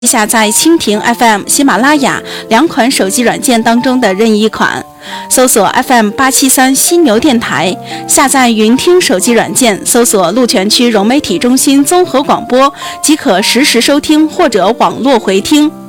下载蜻蜓 FM、喜马拉雅两款手机软件当中的任意一款，搜索 FM873犀牛电台，下载云听手机软件，搜索鹿泉区融媒体中心综合广播，即可实时收听或者网络回听。